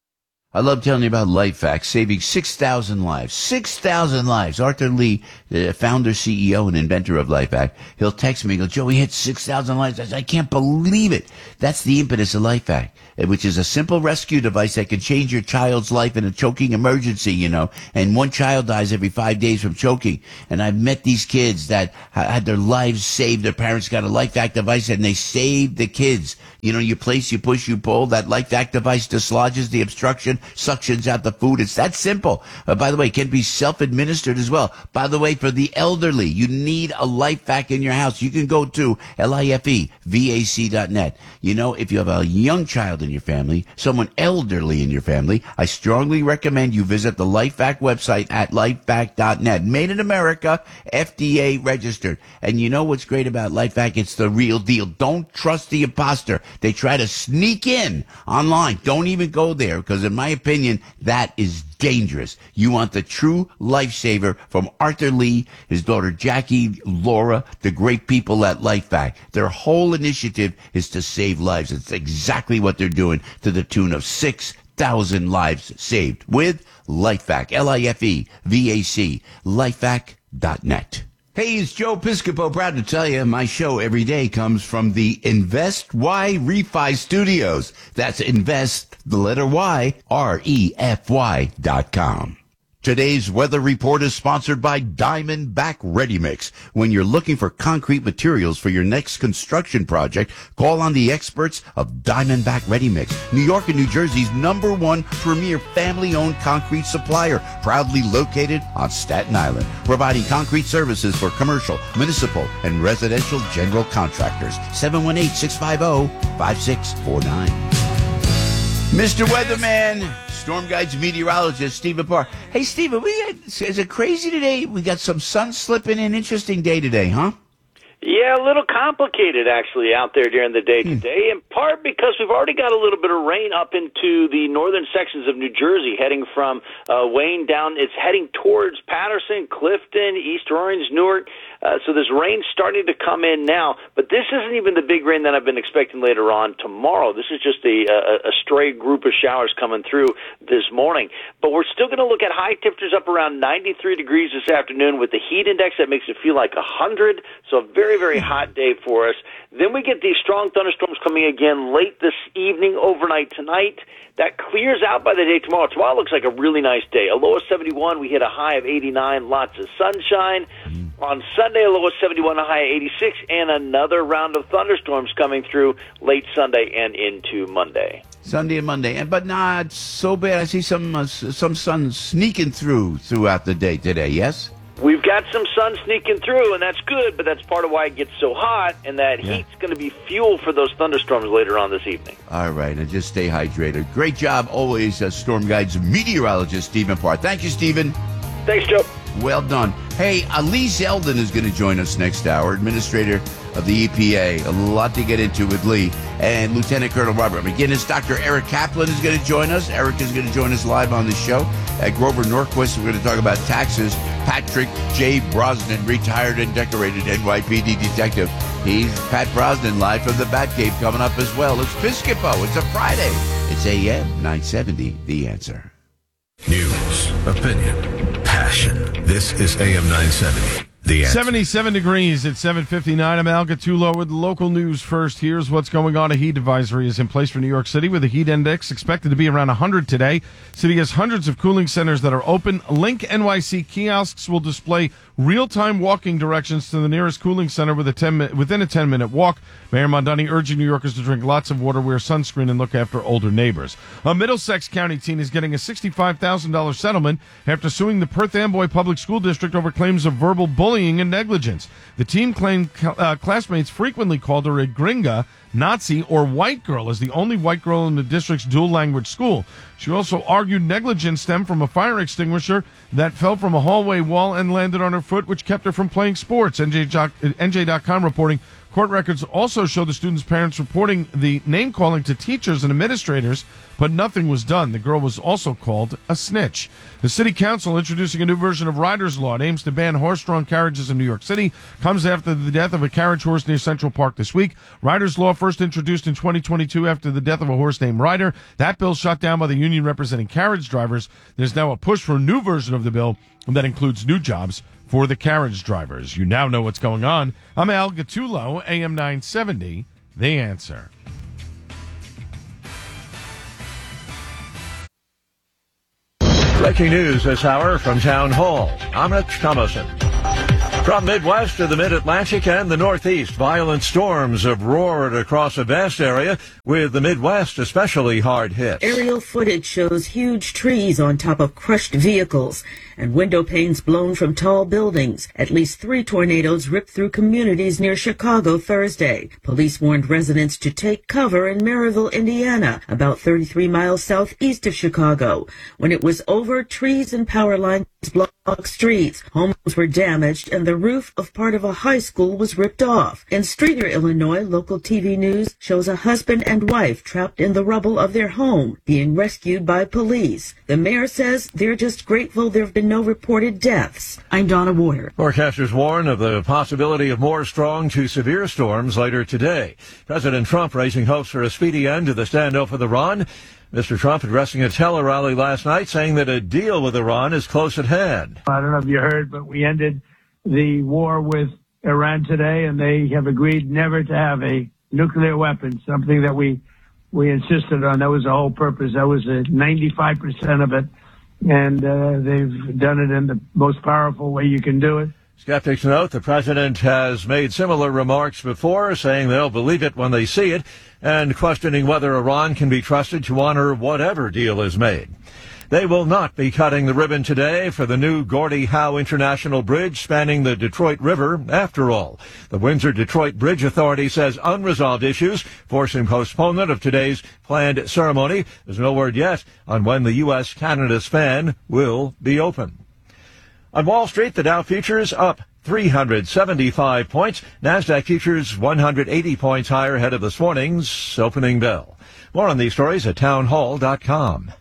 I love telling you about LifeVac, saving six thousand lives. six thousand lives. Arthur Lee, the founder, C E O, and inventor of LifeVac, he'll text me and go, Joe, we hit six thousand lives. I said, I can't believe it. That's the impetus of LifeVac, which is a simple rescue device that can change your child's life in a choking emergency, you know. And one child dies every five days from choking. And I've met these kids that had their lives saved. Their parents got a LifeVac device and they saved the kids. You know, you place, you push, you pull. That LifeVac device dislodges the obstruction, suctions out the food. It's that simple. Uh, by the way, it can be self-administered as well. By the way, for the elderly, you need a LifeVac in your house. You can go to L I F E V A C dot net. You know, if you have a young child in your family, someone elderly in your family, I strongly recommend you visit the LifeVac website at lifevac dot net. Made in America, F D A registered. And you know what's great about LifeVac? It's the real deal. Don't trust the imposter. They try to sneak in online. Don't even go there, because in my opinion, that is dangerous. You want the true lifesaver from Arthur Lee, his daughter Jackie, Laura, the great people at LifeVac. Their whole initiative is to save lives. It's exactly what they're doing, to the tune of six thousand lives saved with LifeVac. L I F E V A C. lifevac dot net. Hey, it's Joe Piscopo. Proud to tell you my show every day comes from the Invest Y Refi Studios. That's Invest, the letter Y, R E F Y dot com. Today's weather report is sponsored by Diamondback Ready Mix. When you're looking for concrete materials for your next construction project, call on the experts of Diamondback Ready Mix, New York and New Jersey's number one premier family-owned concrete supplier, proudly located on Staten Island, providing concrete services for commercial, municipal, and residential general contractors. seven one eight, six five zero, five six four nine. Mister Weatherman, Storm Guide's meteorologist, Stephen Parr. Hey, Stephen, we got, is it crazy today? We got some sun slipping. An interesting day today, huh?
Yeah, a little complicated, actually, out there during the day today, in part because we've already got a little bit of rain up into the northern sections of New Jersey, heading from uh, Wayne down. It's heading towards Patterson, Clifton, East Orange, Newark. Uh, so there's rain starting to come in now, but this isn't even the big rain that I've been expecting later on tomorrow. This is just a, a, a stray group of showers coming through this morning. But we're still going to look at high temperatures up around ninety-three degrees this afternoon with the heat index that makes it feel like one hundred. So a very, very hot day for us. Then we get these strong thunderstorms coming again late this evening, overnight tonight. That clears out by the day tomorrow. Tomorrow looks like a really nice day. A low of seventy-one. We hit a high of eighty-nine. Lots of sunshine. On Sunday, a low of seventy-one, a high of eighty-six, and another round of thunderstorms coming through late Sunday and into Monday.
Sunday and Monday, and but not so bad. I see some uh, some sun sneaking through throughout the day today. Yes,
we've got some sun sneaking through, and that's good. But that's part of why it gets so hot, and that
Yeah.
heat's going to be fuel for those thunderstorms later on this evening.
all right, and just stay hydrated. Great job, always, uh, Storm Guide's meteorologist Stephen Parr. Thank you, Stephen.
Thanks, Joe.
Well done. Hey, Ali Zeldin is going to join us next hour, administrator of the E P A. A lot to get into with Lee. And Lieutenant Colonel Robert McGinnis. Doctor Eric Kaplan is going to join us. Eric is going to join us live on the show. At Grover Norquist, we're going to talk about taxes. Patrick J. Brosnan, retired and decorated N Y P D detective. He's Pat Brosnan, live from the Batcave, coming up as well. It's Piscopo. It's a Friday. It's A M nine seventy, The Answer.
News, opinion, passion. This is A M nine seventy. The Answer.
seventy-seven degrees at seven fifty-nine. I'm Al Gattulo with local news first. Here's what's going on. A heat advisory is in place for New York City with a heat index expected to be around one hundred today. City has hundreds of cooling centers that are open. Link N Y C kiosks will display real-time walking directions to the nearest cooling center with a ten mi- within a ten-minute walk. Mayor Mondani urging New Yorkers to drink lots of water, wear sunscreen, and look after older neighbors. A Middlesex County teen is getting a sixty-five thousand dollars settlement after suing the Perth Amboy Public School District over claims of verbal bullying bullying and negligence. The team claimed uh, classmates frequently called her a gringa, Nazi, or white girl, as the only white girl in the district's dual-language school. She also argued negligence stemmed from a fire extinguisher that fell from a hallway wall and landed on her foot, which kept her from playing sports. N J dot com reporting, court records also show the students' parents reporting the name-calling to teachers and administrators, but nothing was done. The girl was also called a snitch. The city council introducing a new version of Rider's Law. It aims to ban horse-drawn carriages in New York City. Comes after the death of a carriage horse near Central Park this week. Rider's Law first introduced in twenty twenty-two after the death of a horse named Ryder. That bill shot down by the union representing carriage drivers. There's now a push for a new version of the bill that includes new jobs for the carriage drivers. You now know what's going on. I'm Al Gattullo, A M nine seventy, The Answer.
Breaking news this hour from Town Hall. I'm Rich Thomason. From Midwest to the Mid-Atlantic and the Northeast, violent storms have roared across a vast area, with the Midwest especially hard hit.
Aerial footage shows huge trees on top of crushed vehicles and window panes blown from tall buildings. At least three tornadoes ripped through communities near Chicago Thursday. Police warned residents to take cover in Maryville, Indiana, about thirty-three miles southeast of Chicago. When it was over, trees and power lines blocked streets. Homes were damaged and the roof of part of a high school was ripped off. In Streator, Illinois, local T V news shows a husband and wife trapped in the rubble of their home, being rescued by police. The mayor says they're just grateful there have been no reported deaths. I'm Donna Warner.
Forecasters warn of the possibility of more strong to severe storms later today. President Trump raising hopes for a speedy end to the standoff with Iran. Mister Trump addressing a tele-rally last night saying that a deal with Iran is close at hand.
I don't know if you heard, but we ended the war with Iran today, and they have agreed never to have a nuclear weapon, something that we we insisted on. That was the whole purpose. That was a ninety-five percent of it, and uh, they've done it in the most powerful way you can do it.
Skeptics note the president has made similar remarks before, saying they'll believe it when they see it, and questioning whether Iran can be trusted to honor whatever deal is made. They will not be cutting the ribbon today for the new Gordie Howe International Bridge spanning the Detroit River, after all. The Windsor-Detroit Bridge Authority says unresolved issues forcing postponement of today's planned ceremony. There's no word yet on when the U S Canada span will be open. On Wall Street, the Dow futures up three hundred seventy-five points. NASDAQ futures one hundred eighty points higher ahead of this morning's opening bell. More on these stories at townhall dot com.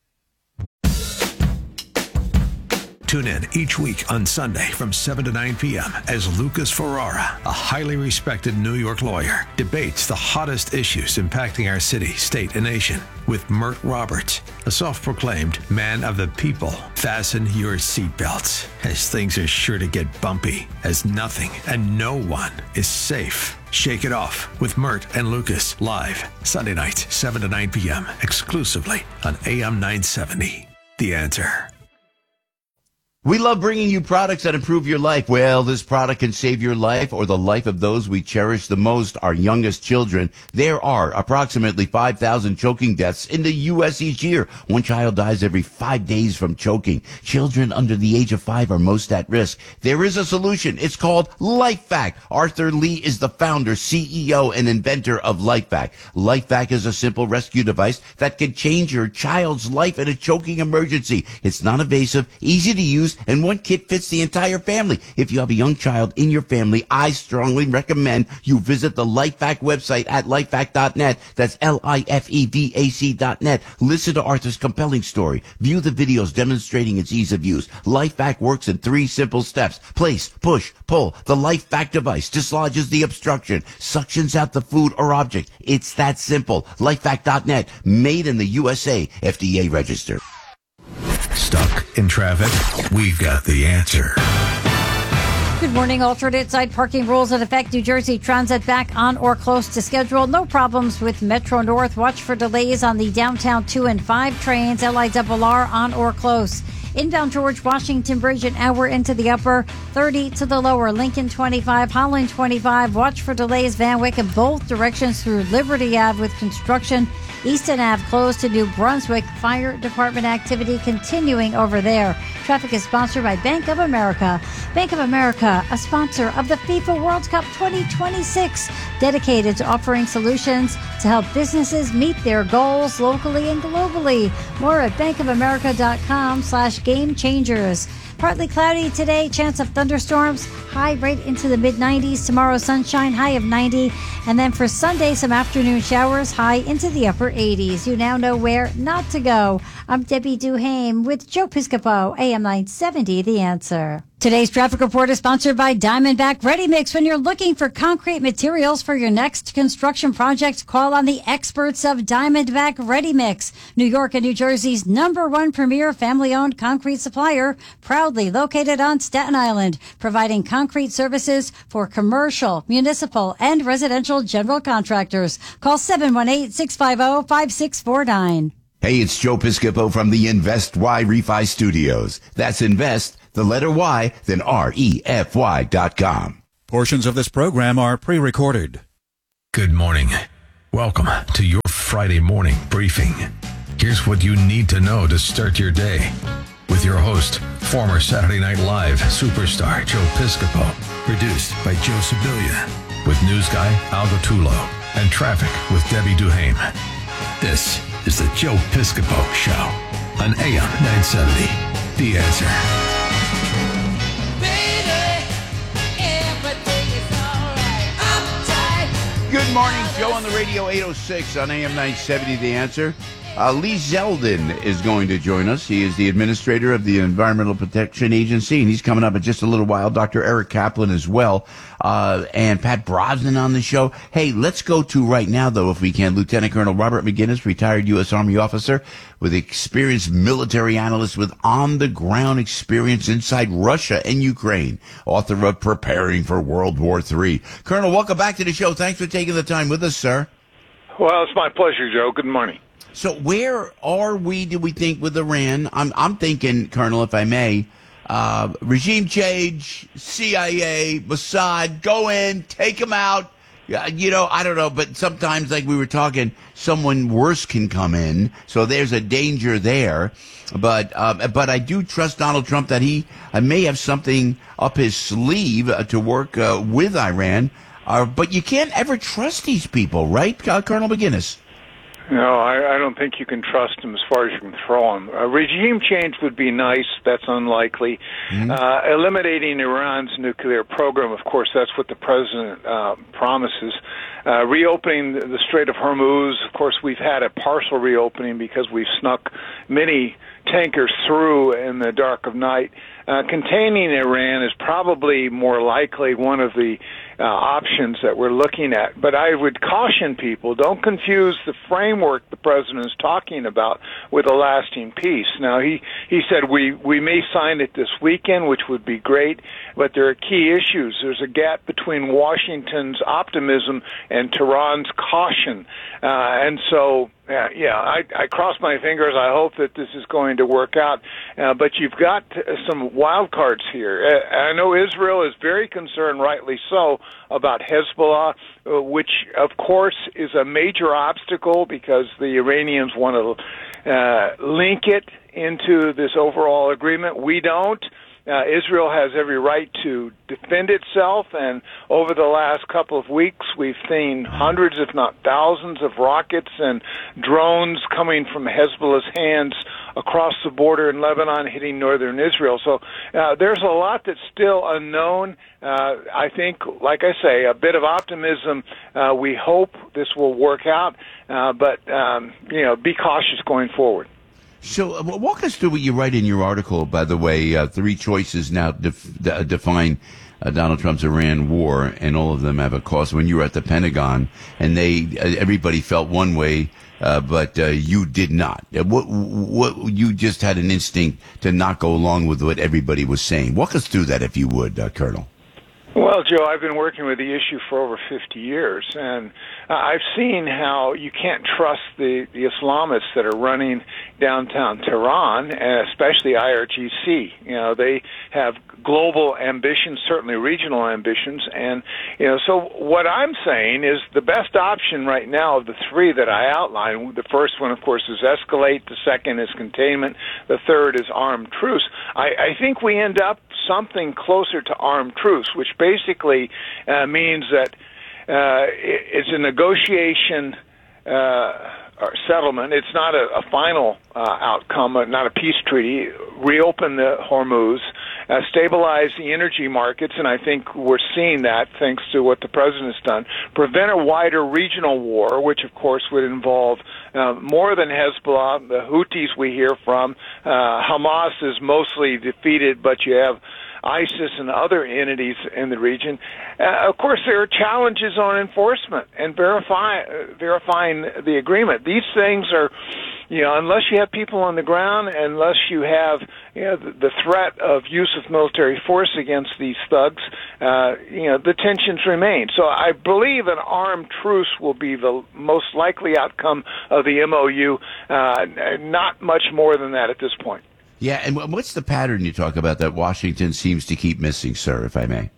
Tune in each week on Sunday from seven to nine p.m. as Lucas Ferrara, a highly respected New York lawyer, debates the hottest issues impacting our city, state, and nation with Mert Roberts, a self-proclaimed man of the people. Fasten your seatbelts, as things are sure to get bumpy, as nothing and no one is safe. Shake It Off with Mert and Lucas, live Sunday night, seven to nine p.m., exclusively on A M nine seventy. The Answer.
We love bringing you products that improve your life. Well, this product can save your life or the life of those we cherish the most, our youngest children. There are approximately five thousand choking deaths in the U S each year. One child dies every five days from choking. Children under the age of five are most at risk. There is a solution. It's called LifeVac. Arthur Lee is the founder, C E O, and inventor of LifeVac. LifeVac is a simple rescue device that can change your child's life in a choking emergency. It's non-invasive, easy to use, and one kit fits the entire family. If you have a young child in your family, I strongly recommend you visit the LifeVac website at lifevac dot net. That's L I F E V A C dot net. Listen to Arthur's compelling story. View the videos demonstrating its ease of use. LifeVac works in three simple steps. Place, push, pull. The LifeVac device dislodges the obstruction, suctions out the food or object. It's that simple. lifevac dot net. Made in the U S A. F D A registered.
Stuck in traffic? We've got the answer.
Good morning. Alternate side parking rules in effect. New Jersey Transit back on or close to schedule. No problems with Metro North. Watch for delays on the downtown two and five trains. L I R R on or close. Inbound George Washington Bridge an hour into the upper, thirty to the lower. Lincoln twenty-five, Holland twenty-five. Watch for delays Van Wyck in both directions through Liberty Ave with construction Easton Ave closed to New Brunswick. Fire department activity continuing over there. Traffic is sponsored by Bank of America. Bank of America, a sponsor of the FIFA World Cup twenty twenty-six, dedicated to offering solutions to help businesses meet their goals locally and globally. More at bankofamerica.com slash game changers. Partly cloudy today, chance of thunderstorms, high right into the mid nineties. Tomorrow, sunshine, high of ninety. And then for Sunday, some afternoon showers, high into the upper eighties. You now know where not to go. I'm Debbie Duhame with Joe Piscopo, A M nine seventy, The Answer. Today's traffic report is sponsored by Diamondback Ready Mix. When you're looking for concrete materials for your next construction project, call on the experts of Diamondback Ready Mix. New York and New Jersey's number one premier family-owned concrete supplier, proudly located on Staten Island, providing concrete services for commercial, municipal, and residential general contractors. Call seven one eight, six five zero, five six four nine.
Hey, it's Joe Piscopo from the Invest Y Refi Studios. That's Invest, the letter Y, then R E F Y dot com.
Portions of this program are pre-recorded.
Good morning. Welcome to your Friday morning briefing. Here's what you need to know to start your day. With your host, former Saturday Night Live superstar Joe Piscopo. Produced by Joe Sibilia. With news guy Al Gattulo. And traffic with Debbie Duhame. This is the Joe Piscopo Show on A M nine seventy. The Answer.
Good morning, Joe on the radio, eight oh six on A M nine seventy, The Answer. Uh, Lee Zeldin is going to join us. He is the administrator of the Environmental Protection Agency, and he's coming up in just a little while. Doctor Eric Kaplan as well, uh, and Pat Brosnan on the show. Hey, let's go to right now, though, if we can, Lieutenant Colonel Robert McGinnis, retired U S Army officer with experienced military analyst with on-the-ground experience inside Russia and Ukraine, author of Preparing for World War Three. Colonel, welcome back to the show. Thanks for taking the time with us, sir.
Well, it's my pleasure, Joe. Good morning.
So where are we, do we think, with Iran? I'm I'm thinking, Colonel, if I may, uh, regime change, C I A, Mossad, go in, take them out. Uh, you know, I don't know, but sometimes, like we were talking, someone worse can come in. So there's a danger there. But uh, but I do trust Donald Trump that he uh, may have something up his sleeve uh, to work uh, with Iran. Uh, but you can't ever trust these people, right, uh, Colonel McGinnis?
No, I, I don't think you can trust them as far as you can throw them. A regime change would be nice. That's unlikely. Mm-hmm. Uh, eliminating Iran's nuclear program, of course, that's what the president uh, promises. Uh, reopening the Strait of Hormuz, of course, we've had a partial reopening because we've snuck many tankers through in the dark of night. Uh, containing Iran is probably more likely one of the uh, options that we're looking at. But I would caution people, don't confuse the framework the president is talking about with a lasting peace. Now, he, he said we, we may sign it this weekend, which would be great, but there are key issues. There's a gap between Washington's optimism and Tehran's caution. Uh, and so, yeah, yeah I, I cross my fingers. I hope that this is going to work out. Uh, but you've got some wild cards here. Uh, I know Israel is very concerned, rightly so, about Hezbollah, uh, which, of course, is a major obstacle because the Iranians want to uh, link it into this overall agreement. We don't. Uh, Israel has every right to defend itself, and over the last couple of weeks, we've seen hundreds, if not thousands, of rockets and drones coming from Hezbollah's hands across the border in Lebanon, hitting northern Israel. So uh, there's a lot that's still unknown. Uh, I think, like I say, a bit of optimism. Uh, we hope this will work out, uh, but um, you know, be cautious going forward.
So uh, walk us through what you write in your article, by the way, uh, three choices now def- de- define uh, Donald Trump's Iran war, and all of them have a cost. When you were at the Pentagon, and they uh, everybody felt one way, uh, but uh, you did not. Uh, what, what, you just had an instinct to not go along with what everybody was saying. Walk us through that, if you would, uh, Colonel.
Well, Joe, I've been working with the issue for over fifty years, and uh, I've seen how you can't trust the, the Islamists that are running downtown Tehran, and especially I R G C. You know, they have global ambitions, certainly regional ambitions, and, you know, so what I'm saying is the best option right now of the three that I outlined, the first one, of course, is escalate, the second is containment, the third is armed truce. I, I think we end up something closer to armed truce, which basically uh, means that uh, it's a negotiation uh, or settlement. It's not a, a final uh, outcome, uh, not a peace treaty. Reopen the Hormuz, uh, stabilize the energy markets, and I think we're seeing that thanks to what the president has done. Prevent a wider regional war, which of course would involve uh, more than Hezbollah, the Houthis we hear from. Uh, Hamas is mostly defeated, but you have ISIS and other entities in the region. Uh, of course, there are challenges on enforcement and verify, uh, verifying the agreement. These things are, you know, unless you have people on the ground, unless you have, you know, the, the threat of use of military force against these thugs, uh, you know, the tensions remain. So I believe an armed truce will be the most likely outcome of the M O U, uh, not much more than that at this point.
Yeah, and what's the pattern you talk about that Washington seems to keep missing, sir, if I may?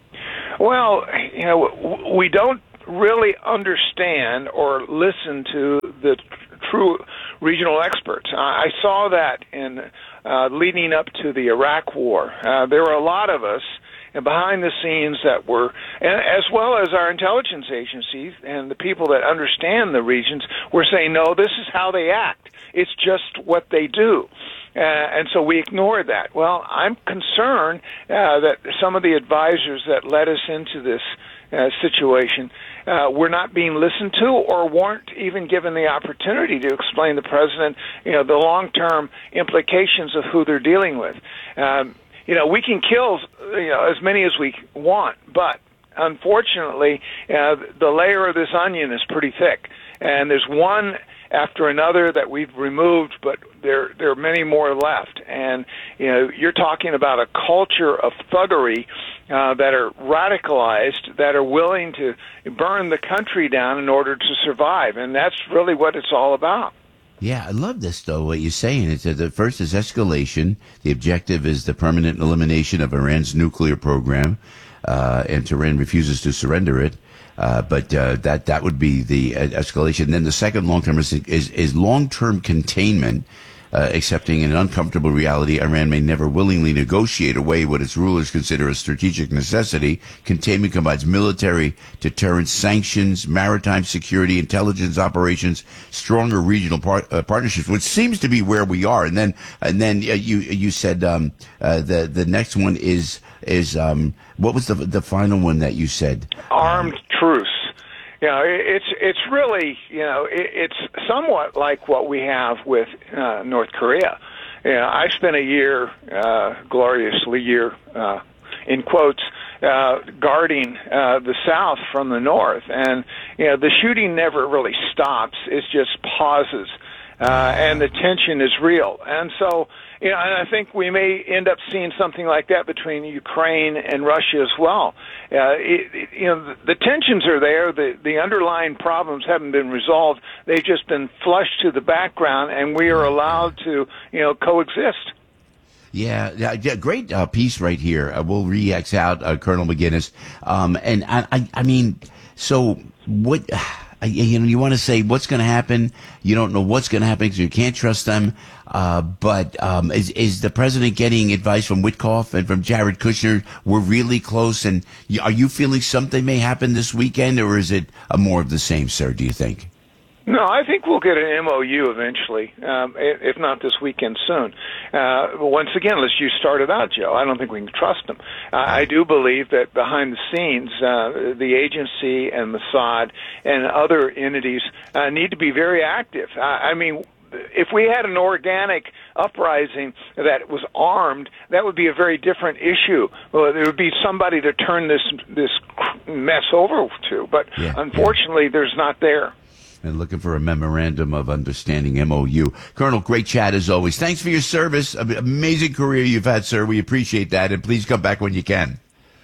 Well, you know, we don't really understand or listen to the true regional experts. I saw that in uh, leading up to the Iraq War. Uh, there were a lot of us and behind the scenes that were, as well as our intelligence agencies and the people that understand the regions, were saying, no, this is how they act. It's just what they do. Uh, and so we ignored that. Well, I'm concerned uh, that some of the advisors that led us into this uh, situation uh, were not being listened to or weren't even given the opportunity to explain to the president, you know, the long-term implications of who they're dealing with. Um, you know, we can kill, you know, as many as we want, but unfortunately, uh, the layer of this onion is pretty thick. And there's one after another that we've removed, but there there are many more left. And, you know, you're talking about a culture of thuggery uh, that are radicalized, that are willing to burn the country down in order to survive. And that's really what it's all about.
Yeah, I love this, though, what you're saying. It's that the first is escalation. The objective is the permanent elimination of Iran's nuclear program, uh, and Tehran refuses to surrender it. Uh, but uh, that that would be the uh, escalation. Then the second long-term is, is, is long-term containment, uh, accepting an uncomfortable reality. Iran may never willingly negotiate away what its rulers consider a strategic necessity. Containment combines military deterrence, sanctions, maritime security, intelligence operations, stronger regional par- uh, partnerships, which seems to be where we are. And then and then uh, you you said um, uh, the the next one is is um, what was the the final one that you said?
Armed truce. You know, it's it's really, you know, it's somewhat like what we have with uh, North Korea. You know, I spent a year, uh, gloriously year, uh, in quotes, uh, guarding uh, the South from the North, and you know, the shooting never really stops; it just pauses, uh, and the tension is real, and so. You know, and I think we may end up seeing something like that between Ukraine and Russia as well. Uh, it, it, you know, the, the tensions are there. The, the underlying problems haven't been resolved. They've just been flushed to the background, and we are allowed to, you know, coexist.
Yeah, yeah, great uh, piece right here. Uh, we'll re-X out uh, Colonel McGinnis. Um, and I, I, I mean, so what? Uh, you know, you want to say what's going to happen. You don't know what's going to happen because you can't trust them. Uh, but um, is is the president getting advice from Witkoff and from Jared Kushner? We're really close. And you, are you feeling something may happen this weekend, or is it a more of the same, sir? Do you think?
No, I think we'll get an M O U eventually, um, if not this weekend, soon. Uh, once again, let's you started out, Joe. I don't think we can trust them. Uh, I do believe that behind the scenes, uh, the agency and Mossad and other entities uh, need to be very active. Uh, I mean, if we had an organic uprising that was armed, that would be a very different issue. Well, there would be somebody to turn this this mess over to, but yeah, unfortunately, yeah. there's not there.
And looking for a memorandum of understanding, M O U. Colonel, great chat as always. Thanks for your service. Amazing career you've had, sir. We appreciate that. And please come back when you can.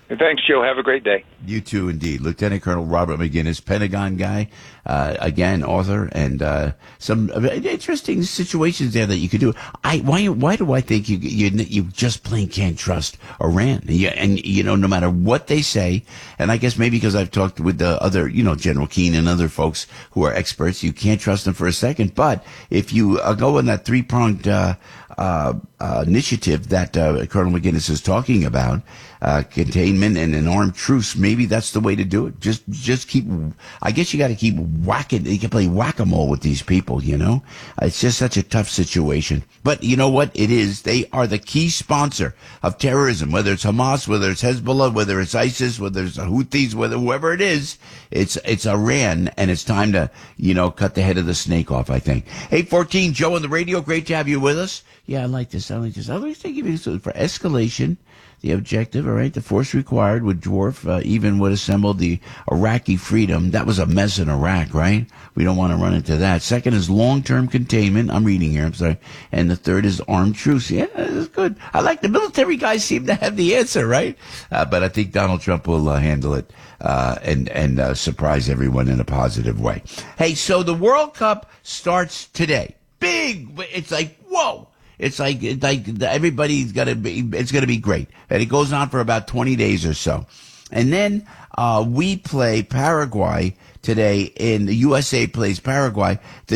Thanks, Joe. Have a great day.
You too, indeed. Lieutenant Colonel Robert McGinnis, Pentagon guy, uh, again, author, and uh, some interesting situations there that you could do. I why why do I think you you, you just plain can't trust Iran? You, and you know, no matter what they say, and I guess maybe because I've talked with the other, you know, General Keane and other folks who are experts, you can't trust them for a second. But if you uh, go on that three pronged uh, uh, uh, initiative that uh, Colonel McGinnis is talking about, uh, containment and an armed truce, maybe that's the way to do it. Just, just keep, I guess you got to keep whacking, you can play whack-a-mole with these people, you know? It's just such a tough situation. But you know what? It is. They are the key sponsor of terrorism, whether it's Hamas, whether it's Hezbollah, whether it's ISIS, whether it's the Houthis, whether whoever it is, it's, it's Iran, and it's time to, you know, cut the head of the snake off, I think. eight fourteen, Joe on the radio. Great to have you with us. Yeah, I like this. I like this. I always think of it for escalation. The objective, all right, the force required would dwarf uh, even what assembled the Iraqi freedom. That was a mess in Iraq, right? We don't want to run into that. Second is long-term containment. I'm reading here, I'm sorry. And the third is armed truce. Yeah, that's good. I like the military guys seem to have the answer, right? Uh, but I think Donald Trump will uh, handle it uh, and, and uh, surprise everyone in a positive way. Hey, so the World Cup starts today. Big. It's like, whoa. It's like, it's like everybody's got to be, it's going to be great. And it goes on for about twenty days or so. And then, uh, we play Paraguay today, and the U S A plays Paraguay. The